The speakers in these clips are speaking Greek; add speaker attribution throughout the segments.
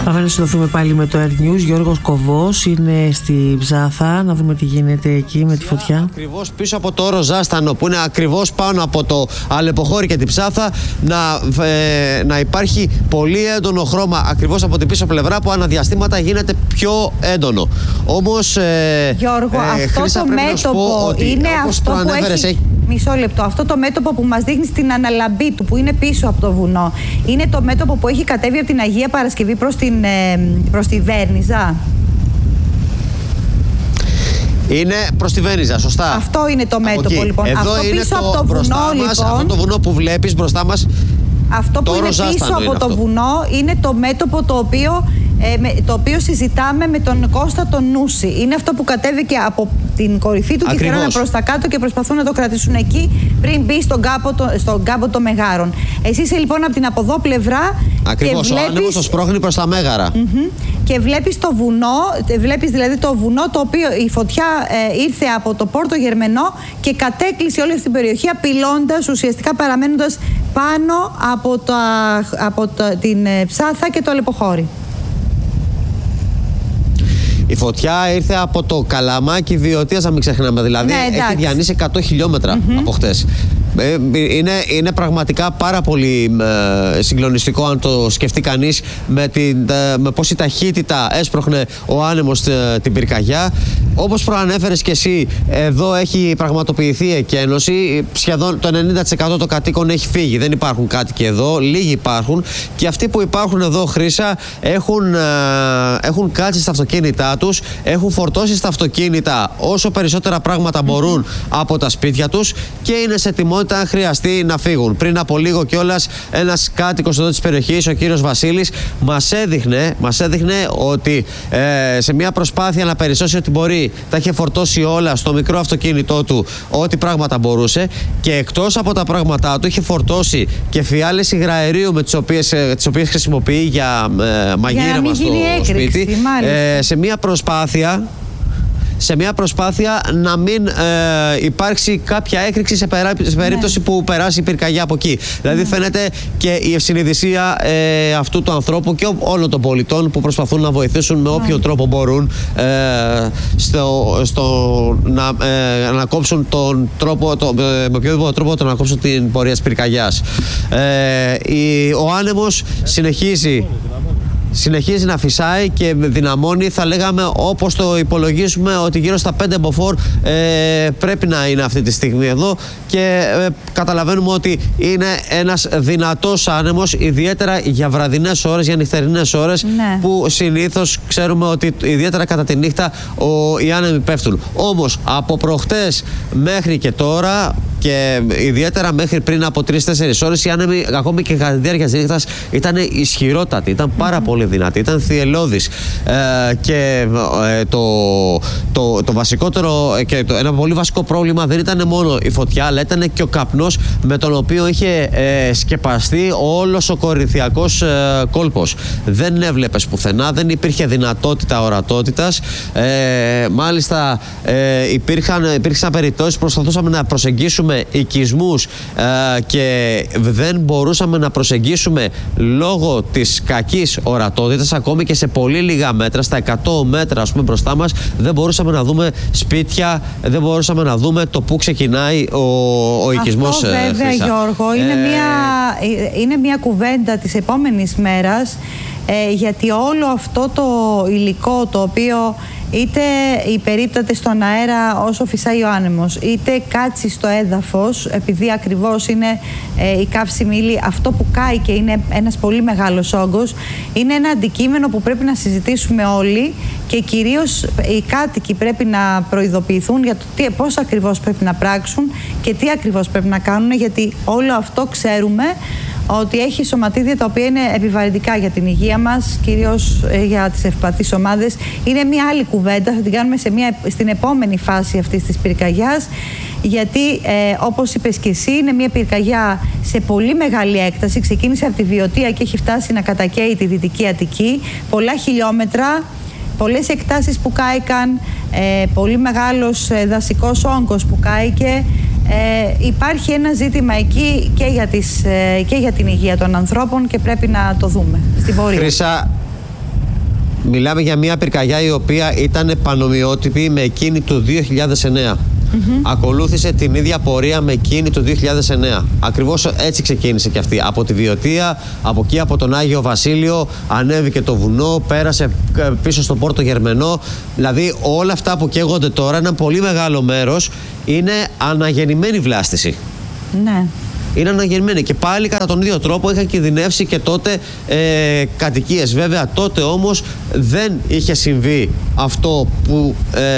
Speaker 1: Πάμε να συνδεθούμε πάλι με το Air News. Γιώργος Κοβός είναι στη Ψάθα. Να δούμε τι γίνεται εκεί με τη φωτιά.
Speaker 2: Ακριβώς πίσω από το όρο Ζάστανο, που είναι ακριβώς πάνω από το Αλεποχώρι και την Ψάθα, να υπάρχει πολύ έντονο χρώμα ακριβώς από την πίσω πλευρά, που αναδιαστήματα γίνεται πιο έντονο. Όμως,
Speaker 3: Γιώργο, αυτό το μέτωπο είναι αυτό που έχει... Μισό λεπτό. Αυτό το μέτωπο που μας δείχνει στην αναλαμπή του, που είναι πίσω από το βουνό, είναι το μέτωπο που έχει κατέβει από την Αγία Παρασκευή προς τη Βέρνιζα.
Speaker 2: Είναι προς τη Βέρνιζα, σωστά.
Speaker 3: Αυτό είναι το μέτωπο, λοιπόν.
Speaker 2: Εδώ
Speaker 3: αυτό
Speaker 2: είναι
Speaker 3: πίσω
Speaker 2: το
Speaker 3: από το βουνό,
Speaker 2: μας,
Speaker 3: λοιπόν.
Speaker 2: Αυτό το βουνό που βλέπεις μπροστά μας.
Speaker 3: Αυτό που είναι πίσω από το βουνό είναι το μέτωπο το οποίο συζητάμε με τον Κώστα τον Νούση. Είναι αυτό που κατέβηκε από την κορυφή του και φέρνουν προς τα κάτω και προσπαθούν να το κρατήσουν εκεί πριν μπει στον κάμπο των Μεγάρων. Εσύ είσαι λοιπόν από την από εδώ πλευρά.
Speaker 2: Ακριβώς, ο άνεμος το σπρώχνει προς τα Μέγαρα.
Speaker 3: Και βλέπεις το βουνό, βλέπεις δηλαδή το βουνό το οποίο η φωτιά ήρθε από το Πόρτο Γερμενό και κατέκλυσε όλη αυτή την περιοχή, απειλώντας, ουσιαστικά παραμένοντας πάνω από την Ψάθα και το Αλεποχώρι. Η
Speaker 2: φωτιά ήρθε από το Καλαμάκι Βιωτίας, να μην ξεχνάμε, δηλαδή έχει διανύσει 100 χιλιόμετρα από χτες. Είναι πραγματικά πάρα πολύ συγκλονιστικό αν το σκεφτεί κανείς με πόση ταχύτητα έσπροχνε ο άνεμος την πυρκαγιά. Όπως προανέφερες και εσύ, εδώ έχει πραγματοποιηθεί η εκένωση. Σχεδόν το 90% των κατοίκων έχει φύγει. Δεν υπάρχουν κάτοικοι εδώ, λίγοι υπάρχουν. Και αυτοί που υπάρχουν εδώ, Χρύσα, έχουν κάτσει στα αυτοκίνητά τους, έχουν φορτώσει στα αυτοκίνητα όσο περισσότερα πράγματα μπορούν από τα σπίτια τους και είναι σε ετοιμότητα αν χρειαστεί να φύγουν. Πριν από λίγο κιόλας ένας κάτοικος εδώ της περιοχής, ο κύριος Βασίλης, μας έδειχνε ότι σε μια προσπάθεια να περισσώσει ό,τι μπορεί, τα είχε φορτώσει όλα στο μικρό αυτοκίνητό του, ό,τι πράγματα μπορούσε, και εκτός από τα πράγματά του είχε φορτώσει και φιάλες υγραερίου με τις οποίες χρησιμοποιεί για μαγείρεμα στο σπίτι, σε μια προσπάθεια να μην υπάρξει κάποια έκρηξη σε περίπτωση που περάσει η πυρκαγιά από εκεί. Δηλαδή φαίνεται και η ευσυνειδησία αυτού του ανθρώπου και όλων των πολιτών που προσπαθούν να βοηθήσουν με όποιο τρόπο μπορούν να κόψουν τον τρόπο, με οποιοδήποτε τρόπο να κόψουν την πορεία της πυρκαγιάς. Ο άνεμος συνεχίζει να φυσάει και δυναμώνει, θα λέγαμε, όπως το υπολογίζουμε, ότι γύρω στα 5 μποφόρ πρέπει να είναι αυτή τη στιγμή εδώ, και καταλαβαίνουμε ότι είναι ένας δυνατός άνεμος, ιδιαίτερα για βραδινές ώρες, για νυχτερινές ώρες, που συνήθως ξέρουμε ότι ιδιαίτερα κατά τη νύχτα οι άνεμοι πέφτουν. Όμως από προχτές μέχρι και τώρα, και ιδιαίτερα μέχρι πριν από 3-4 ώρες, οι άνεμοι ακόμη και κατά τη διάρκεια της νύχτας ήταν ισχυρότατοι, ήταν πάρα πολύ δυνατοί, ήταν θυελλώδεις. Και το βασικότερο και ένα πολύ βασικό πρόβλημα δεν ήταν μόνο η φωτιά, αλλά ήταν και ο καπνός με τον οποίο είχε σκεπαστεί όλος ο κορινθιακός κόλπος. Δεν έβλεπες πουθενά, δεν υπήρχε δυνατότητα ορατότητας. Μάλιστα υπήρξαν περιπτώσεις, προσπαθούσαμε να προσεγγίσουμε οικισμούς και δεν μπορούσαμε να προσεγγίσουμε λόγω της κακής ορατότητας. Ακόμη και σε πολύ λίγα μέτρα, στα 100 μέτρα ας πούμε μπροστά μας, δεν μπορούσαμε να δούμε σπίτια, δεν μπορούσαμε να δούμε το που ξεκινάει ο οικισμός.
Speaker 3: Αυτό βέβαια, Γιώργο, είναι μια κουβέντα της επόμενης μέρας, γιατί όλο αυτό το υλικό το οποίο είτε υπερίπταται στον αέρα όσο φυσάει ο άνεμος, είτε κάτσει στο έδαφος, επειδή ακριβώς είναι η καύσιμη ύλη, αυτό που κάει και είναι ένας πολύ μεγάλος όγκος, είναι ένα αντικείμενο που πρέπει να συζητήσουμε όλοι, και κυρίως οι κάτοικοι πρέπει να προειδοποιηθούν για το πώς ακριβώς πρέπει να πράξουν και τι ακριβώς πρέπει να κάνουν, γιατί όλο αυτό ξέρουμε ότι έχει σωματίδια τα οποία είναι επιβαρυντικά για την υγεία μας, κυρίως για τις ευπαθείς ομάδες. Είναι μια άλλη κουβέντα, θα την κάνουμε στην επόμενη φάση αυτής της πυρκαγιάς, γιατί όπως είπες και εσύ, είναι μια πυρκαγιά σε πολύ μεγάλη έκταση. Ξεκίνησε από τη Βιωτία και έχει φτάσει να κατακαίει τη Δυτική Αττική, πολλά χιλιόμετρα, πολλές εκτάσεις που κάηκαν, πολύ μεγάλος δασικός όγκος που κάηκε. Υπάρχει ένα ζήτημα εκεί και για την υγεία των ανθρώπων, και πρέπει να το δούμε στην πορεία.
Speaker 2: Χρύσα, Μιλάμε για μια πυρκαγιά η οποία ήταν πανομοιότυπη με εκείνη του 2009. Ακολούθησε την ίδια πορεία με εκείνη του 2009. Ακριβώς έτσι ξεκίνησε και αυτή. Από τη Βιωτία, από εκεί από τον Άγιο Βασίλειο, ανέβηκε το βουνό, πέρασε πίσω στον Πόρτο Γερμενό. Δηλαδή όλα αυτά που καίγονται τώρα, ένα πολύ μεγάλο μέρος είναι αναγεννημένη βλάστηση.
Speaker 3: Ναι.
Speaker 2: Είναι αναγεννημένη και πάλι κατά τον ίδιο τρόπο είχαν κινδυνεύσει και τότε κατοικίες. Βέβαια τότε όμως δεν είχε συμβεί αυτό που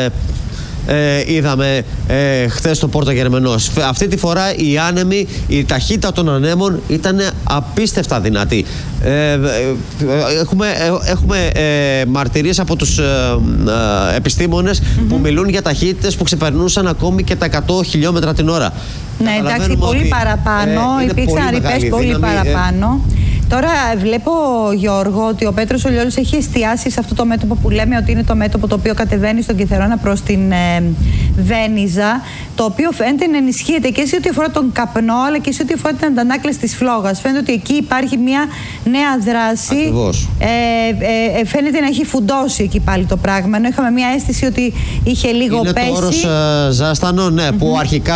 Speaker 2: είδαμε χθες στο Πόρτο Γερμενός. Αυτή τη φορά οι άνεμοι, η ταχύτητα των ανέμων ήταν απίστευτα δυνατή. Έχουμε μαρτυρίες από τους επιστήμονες που μιλούν για ταχύτητες που ξεπερνούσαν ακόμη και τα 100 χιλιόμετρα την ώρα.
Speaker 3: Ναι, εντάξει, πολύ παραπάνω. Υπήρξαν ρηπές πολύ παραπάνω. Τώρα βλέπω, Γιώργο, ότι ο Πέτρος ο Λιόλης έχει εστιάσει σε αυτό το μέτωπο που λέμε ότι είναι το μέτωπο το οποίο κατεβαίνει στον Κιθερώνα προς την Βένιζα, το οποίο φαίνεται να ενισχύεται και σε ό,τι αφορά τον καπνό, αλλά και σε ό,τι αφορά την αντανάκλαση της φλόγας. Φαίνεται ότι εκεί υπάρχει μια νέα δράση. Φαίνεται να έχει φουντώσει εκεί πάλι το πράγμα. Ενώ είχαμε μια αίσθηση ότι είχε λίγο πέσει.
Speaker 2: Είναι το όρος ζάστανο, ναι, που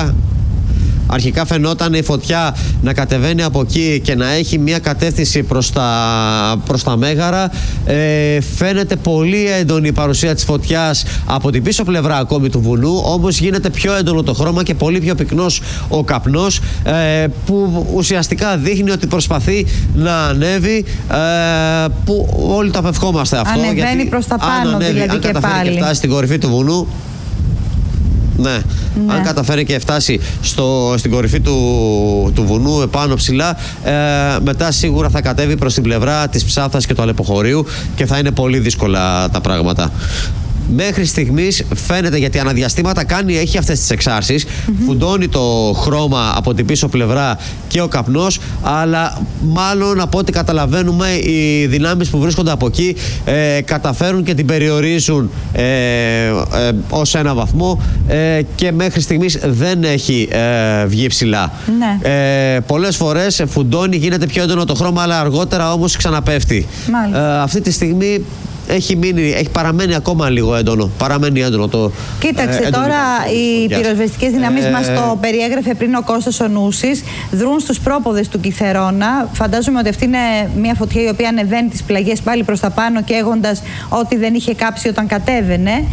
Speaker 2: αρχικά φαινόταν η φωτιά να κατεβαίνει από εκεί και να έχει μια κατεύθυνση προς τα Μέγαρα. Φαίνεται πολύ έντονη η παρουσία της φωτιάς από την πίσω πλευρά ακόμη του βουνού, όμως γίνεται πιο έντονο το χρώμα και πολύ πιο πυκνός ο καπνός, που ουσιαστικά δείχνει ότι προσπαθεί να ανέβει, που όλοι το απευχόμαστε αυτό.
Speaker 3: Ανεβαίνει προς τα πάνω, δηλαδή,
Speaker 2: αν
Speaker 3: και
Speaker 2: πάλι. Και φτάσει στην κορυφή του βουνού. Ναι. Αν καταφέρει και φτάσει στην κορυφή του βουνού επάνω ψηλά, μετά σίγουρα θα κατέβει προς την πλευρά της Ψάθας και του Αλεποχωρίου και θα είναι πολύ δύσκολα τα πράγματα. Μέχρι στιγμής φαίνεται, γιατί αναδιαστήματα έχει αυτές τις εξάρσεις, φουντώνει το χρώμα από την πίσω πλευρά και ο καπνός, αλλά μάλλον από ό,τι καταλαβαίνουμε οι δυνάμεις που βρίσκονται από εκεί καταφέρουν και την περιορίζουν ως ένα βαθμό, και μέχρι στιγμής δεν έχει βγει ψηλά. Πολλές φορές φουντώνει, γίνεται πιο έντονο το χρώμα, αλλά αργότερα όμως ξαναπέφτει. Αυτή τη στιγμή έχει παραμένει ακόμα λίγο έντονο. Παραμένει έντονο το.
Speaker 3: Κοίταξε, τώρα οι πυροσβεστικές δυνάμεις μας το περιέγραφε πριν ο Κώστας ο Νούσης. Δρούν στους πρόποδες του Κιθερώνα. Φαντάζομαι ότι αυτή είναι μια φωτιά η οποία ανεβαίνει τις πλαγιές πάλι προς τα πάνω, καίγοντας ό,τι δεν είχε κάψει όταν κατέβαινε.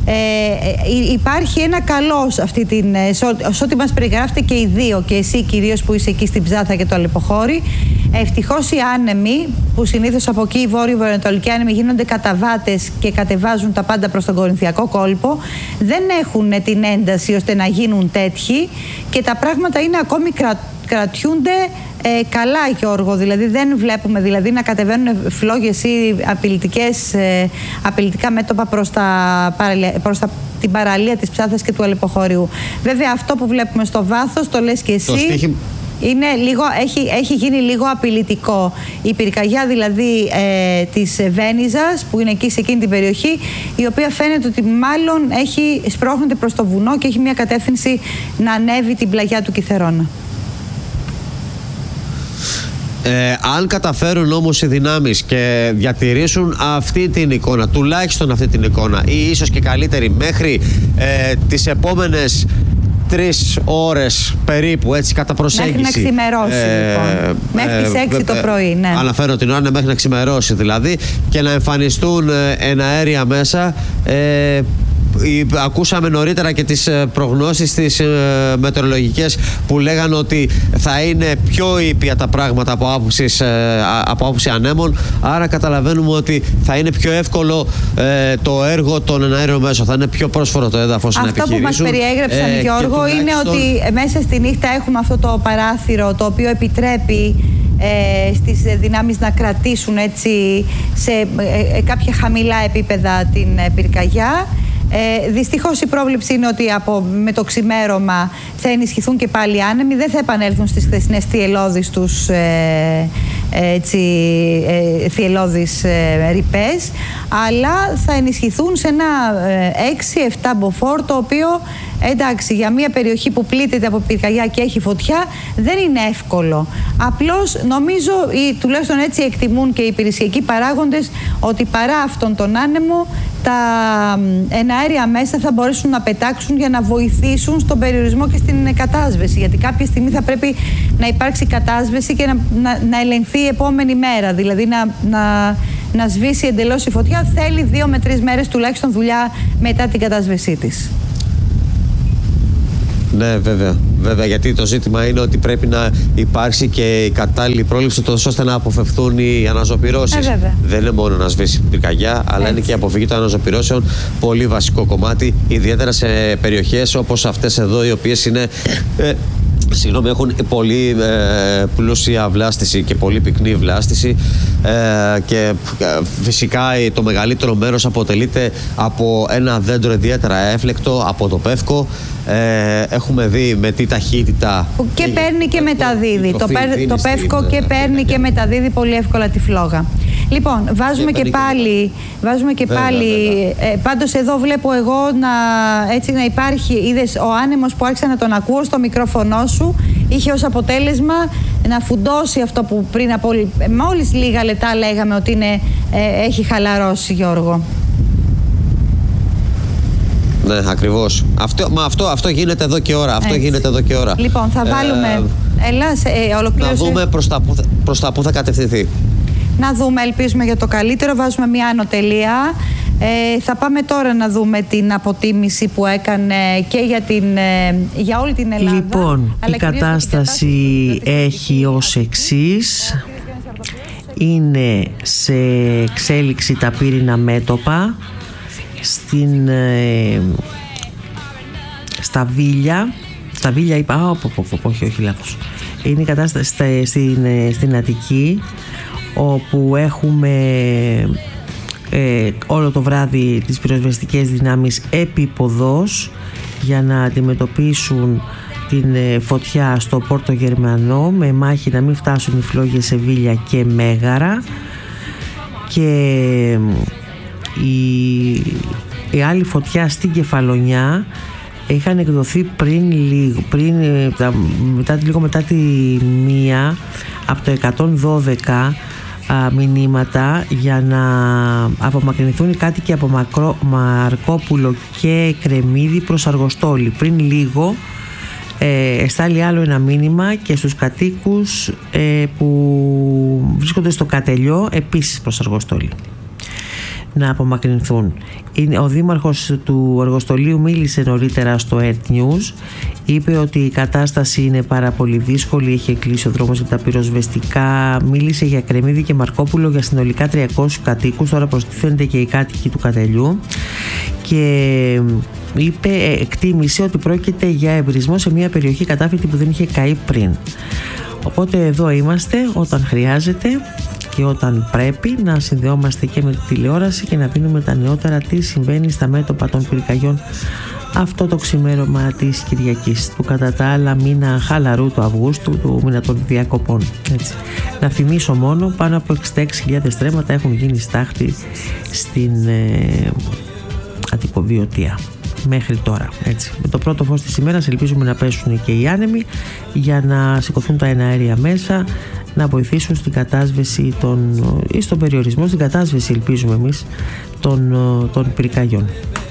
Speaker 3: Υπάρχει ένα καλό σε ό,τι μας περιγράφετε και οι δύο, και εσύ κυρίως που είσαι εκεί στην Ψάθα και το Αλεποχώρι. Ευτυχώς οι άνεμοι, που συνήθως από εκεί οι βόρειο-βορειοανατολικοί άνεμοι γίνονται καταβάτες και κατεβάζουν τα πάντα προς τον Κορινθιακό κόλπο, δεν έχουν την ένταση ώστε να γίνουν τέτοιοι και τα πράγματα είναι ακόμη κρατιούνται καλά, Γιώργο. Δηλαδή δεν βλέπουμε να κατεβαίνουν φλόγες ή απειλητικά μέτωπα προς την παραλία της Ψάθας και του Αλεποχωρίου. Βέβαια αυτό που βλέπουμε στο βάθος, το λες και εσύ, είναι έχει γίνει λίγο απειλητικό. Η πυρκαγιά δηλαδή της Βένιζας, που είναι εκεί σε εκείνη την περιοχή, η οποία φαίνεται ότι μάλλον σπρώχνεται προς το βουνό και έχει μια κατεύθυνση να ανέβει την πλαγιά του Κιθερώνα.
Speaker 2: Αν καταφέρουν όμως οι δυνάμεις και διατηρήσουν αυτή την εικόνα, τουλάχιστον αυτή την εικόνα, ή ίσως και καλύτερη μέχρι τις επόμενες 3 ώρες περίπου, έτσι, κατά προσέγγιση.
Speaker 3: Μέχρι να ξημερώσει, λοιπόν. Μέχρι τις 6 το πρωί, ναι.
Speaker 2: Αναφέρω την ώρα, μέχρι να ξημερώσει δηλαδή, και να εμφανιστούν εναέρια μέσα. Ακούσαμε νωρίτερα και τις προγνώσεις τις μετεωρολογικές που λέγανε ότι θα είναι πιο ήπια τα πράγματα από άποψη ανέμων, άρα καταλαβαίνουμε ότι θα είναι πιο εύκολο το έργο των εναέριων μέσων, θα είναι πιο πρόσφορο το έδαφος να επιχειρήσουν.
Speaker 3: Αυτό που μας περιέγραψαν, Γιώργο, είναι ότι μέσα στη νύχτα έχουμε αυτό το παράθυρο το οποίο επιτρέπει στις δυνάμεις να κρατήσουν έτσι σε κάποια χαμηλά επίπεδα την πυρκαγιά. Δυστυχώς η πρόβλεψη είναι ότι με το ξημέρωμα θα ενισχυθούν και πάλι οι άνεμοι, δεν θα επανέλθουν στις χθεσινές θυελλώδεις τους θυελλώδεις ρηπές, αλλά θα ενισχυθούν σε ένα 6-7 μποφόρ, το οποίο εντάξει, για μια περιοχή που πλήττεται από πυρκαγιά και έχει φωτιά δεν είναι εύκολο. Απλώς νομίζω, ή τουλάχιστον έτσι εκτιμούν και οι υπηρεσιακοί παράγοντες, ότι παρά αυτόν τον άνεμο τα εναέρια μέσα θα μπορέσουν να πετάξουν για να βοηθήσουν στον περιορισμό και στην κατάσβεση. Γιατί κάποια στιγμή θα πρέπει να υπάρξει κατάσβεση και να ελεγχθεί η επόμενη μέρα. Δηλαδή να σβήσει εντελώς η φωτιά. Θέλει 2 με 3 μέρες τουλάχιστον δουλειά μετά την κατάσβεσή της.
Speaker 2: Ναι, βέβαια, γιατί το ζήτημα είναι ότι πρέπει να υπάρξει και η κατάλληλη πρόληψη ώστε να αποφευθούν οι αναζωπυρώσεις. Δεν είναι μόνο να σβήσει πυρκαγιά, αλλά είναι και η αποφυγή των αναζωπυρώσεων. Πολύ βασικό κομμάτι, ιδιαίτερα σε περιοχές όπως αυτές εδώ, οι οποίες είναι... έχουν πολύ πλούσια βλάστηση και πολύ πυκνή βλάστηση, και φυσικά το μεγαλύτερο μέρος αποτελείται από ένα δέντρο ιδιαίτερα έφλεκτο, από το πεύκο. Έχουμε δει με τι ταχύτητα
Speaker 3: και παίρνει και μεταδίδει το πεύκο και παίρνει και μεταδίδει πολύ εύκολα τη φλόγα. Λοιπόν, βάζουμε και πάλι πάντως εδώ βλέπω εγώ να υπάρχει, είδες, ο άνεμος που άρχισα να τον ακούω στο μικρόφωνο σου είχε ως αποτέλεσμα να φουντώσει αυτό που πριν από μόλις λίγα λεπτά λέγαμε ότι έχει χαλαρώσει, Γιώργο.
Speaker 2: Ναι, ακριβώς. Αυτό γίνεται εδώ και ώρα.
Speaker 3: Λοιπόν, θα βάλουμε... ολοκλήρωση.
Speaker 2: Να δούμε προς τα που θα κατευθυνθεί.
Speaker 3: Να δούμε, ελπίζουμε για το καλύτερο. Βάζουμε μια ανωτελεία. Θα πάμε τώρα να δούμε την αποτίμηση που έκανε και για όλη την Ελλάδα.
Speaker 1: Λοιπόν, η κατάσταση έχει ως εξής. Είναι σε εξέλιξη τα πύρινα μέτωπα στα Βίλια είπα, όχι λάθος. Είναι η κατάσταση στην Αττική, όπου έχουμε όλο το βράδυ τις πυροσβεστικές δυνάμεις επίποδος για να αντιμετωπίσουν την φωτιά στο Πόρτο Γερμανό, με μάχη να μην φτάσουν οι φλόγες σε Βίλια και Μέγαρα. Και η άλλη φωτιά στην Κεφαλονιά είχαν εκδοθεί λίγο μετά τη 1 από το 112 μηνύματα για να απομακρυνθούν οι κάτοικοι από Μαρκόπουλο και Κρεμμύδη προς Αργοστόλη. Πριν λίγο εστάλει άλλο ένα μήνυμα και στους κατοίκους που βρίσκονται στο Κατελιό, επίσης προς Αργοστόλη, να απομακρυνθούν. Ο δήμαρχος του Αργοστολίου μίλησε νωρίτερα στο Earth News. Είπε ότι η κατάσταση είναι πάρα πολύ δύσκολη, είχε κλείσει ο δρόμος για τα πυροσβεστικά. Μίλησε για Κρεμμύδη και Μαρκόπουλο για συνολικά 300 κατοίκους. Τώρα προστίθενται και οι κάτοικοι του Κατελιού. Και εκτίμησε ότι πρόκειται για εμπρισμό σε μια περιοχή κατάφυτη που δεν είχε καεί πριν. Οπότε εδώ είμαστε όταν χρειάζεται και όταν πρέπει να συνδεόμαστε και με τη τηλεόραση και να δίνουμε τα νεότερα τι συμβαίνει στα μέτωπα των πυρκαγιών αυτό το ξημέρωμα της Κυριακής, του κατά τα άλλα μήνα χαλαρού του Αυγούστου, του μήνα των διακοπών. Έτσι. Να θυμίσω μόνο, πάνω από 66.000 στρέμματα έχουν γίνει στάχτη στην Αττικοβιωτία μέχρι τώρα. Έτσι. Με το πρώτο φως της ημέρας ελπίζουμε να πέσουν και οι άνεμοι για να σηκωθούν τα εναέρια μέσα, να βοηθήσουν στην κατάσβεση ή στον περιορισμό, στην κατάσβεση ελπίζουμε εμείς των πυρκαγιών.